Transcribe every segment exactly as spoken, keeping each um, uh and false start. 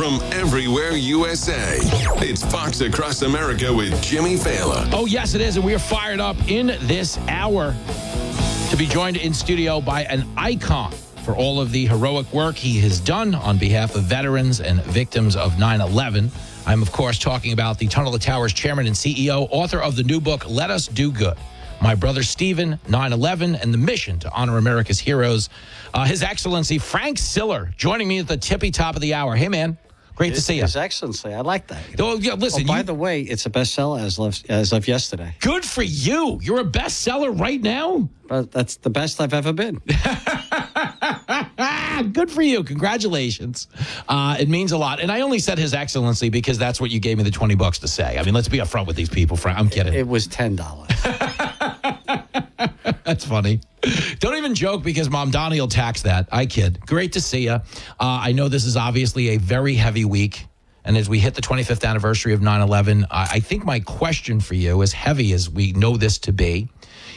from everywhere U S A. It's Fox Across America with Jimmy Fallon. Oh, yes, it is. And we are fired up in this hour to be joined in studio by an icon for all of the heroic work he has done on behalf of veterans and victims of nine eleven. I'm, of course, talking about the Tunnel to Towers chairman and C E O, author of the new book, Let Us Do Good. My Brother Stephen, nine eleven, and the mission to honor America's heroes. Uh, His Excellency Frank Siller joining me at the tippy top of the hour. Hey, man. Great His, to see you. His Excellency. I like that. You know? Oh, yeah, listen. Oh, by you, the way, it's a bestseller as of, as of yesterday. Good for you. You're a bestseller right now? But that's the best I've ever been. Good for you. Congratulations. Uh, it means a lot. And I only said His Excellency because that's what you gave me the twenty bucks to say. I mean, let's be upfront with these people, Frank. I'm kidding. It, it was ten dollars. That's funny. Don't even joke because Mom Donnie will tax that. I kid. Great to see you. Uh, I know this is obviously a very heavy week. And as we hit the twenty-fifth anniversary of nine eleven, I, I think my question for you, as heavy as we know this to be,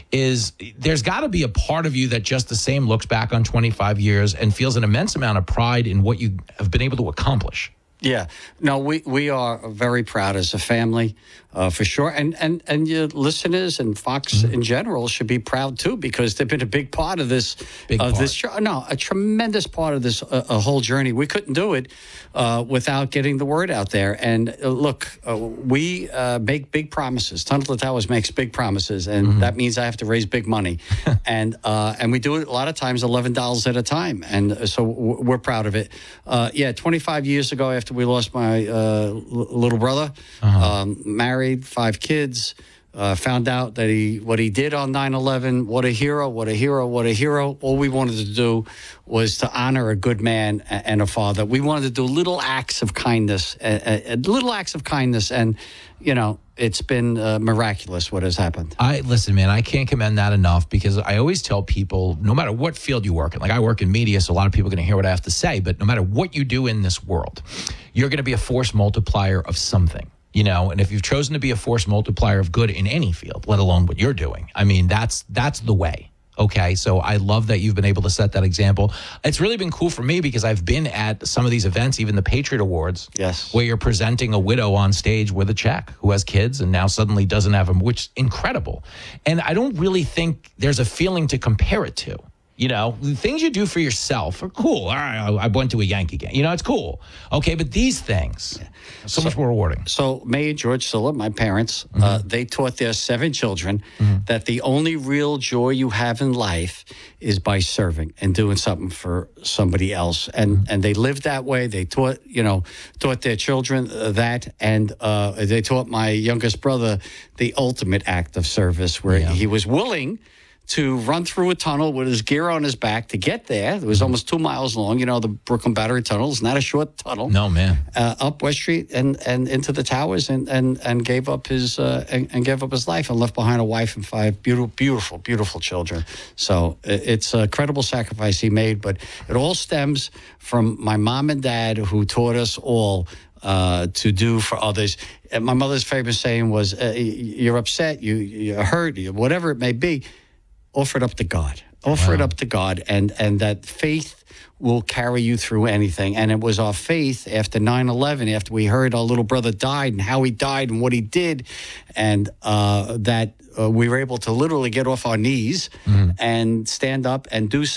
is there's got to be a part of you that just the same looks back on twenty-five years and feels an immense amount of pride in what you have been able to accomplish. Yeah. No, we, we are very proud as a family, uh, for sure. And, and, and your listeners and Fox mm-hmm. in general should be proud, too, because they've been a big part of this. Big of part. this show. No, a tremendous part of this uh, a whole journey. We couldn't do it uh, without getting the word out there. And uh, look, uh, we uh, make big promises. Tunnel to Towers makes big promises, and mm-hmm. that means I have to raise big money. and uh, and we do it a lot of times eleven dollars at a time. And so we're proud of it. Uh, yeah, twenty-five years ago, after we lost my uh, l- little brother, uh-huh. um, married, five kids, uh, found out that he what he did on nine eleven, what a hero, what a hero, what a hero. All we wanted to do was to honor a good man and a father. We wanted to do little acts of kindness, uh, uh, little acts of kindness, and, you know, it's been uh, miraculous what has happened. I listen, man, I can't commend that enough because I always tell people, no matter what field you work in, like I work in media, so a lot of people are going to hear what I have to say, but no matter what you do in this world, you're going to be a force multiplier of something, you know, and if you've chosen to be a force multiplier of good in any field, let alone what you're doing, I mean, that's that's the way. Okay, so I love that you've been able to set that example. It's really been cool for me because I've been at some of these events, even the Patriot Awards, yes, where you're presenting a widow on stage with a check who has kids and now suddenly doesn't have them, which is incredible. And I don't really think there's a feeling to compare it to. You know, the things you do for yourself are cool. All right, I went to a Yankee game. You know, it's cool. Okay, but these things, yeah. so, so much more rewarding. So May and George Siller, my parents, mm-hmm. uh, they taught their seven children mm-hmm. that the only real joy you have in life is by serving and doing something for somebody else. And mm-hmm. and they lived that way. They taught, you know, taught their children uh, that. And uh, they taught my youngest brother the ultimate act of service where yeah. he was willing to run through a tunnel with his gear on his back to get there. It was almost two miles long. You know, the Brooklyn Battery Tunnel is not a short tunnel. No, man. Uh, up West Street and, and into the towers and, and, and gave up his uh, and, and gave up his life and left behind a wife and five beautiful, beautiful, beautiful children. So it's a credible sacrifice he made, but it all stems from my mom and dad who taught us all uh, to do for others. And my mother's famous saying was, uh, you're upset, you, you're hurt, you, whatever it may be, offer it up to God. Offer wow. it up to God, and, and that faith will carry you through anything. And it was our faith after nine eleven, after we heard our little brother died and how he died and what he did, and uh, that uh, we were able to literally get off our knees mm-hmm. and stand up and do